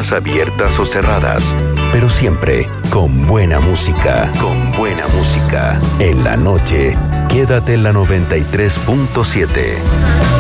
oficinas abiertas o cerradas. Pero siempre con buena música. Con buena música. En la noche, quédate en la 93.7.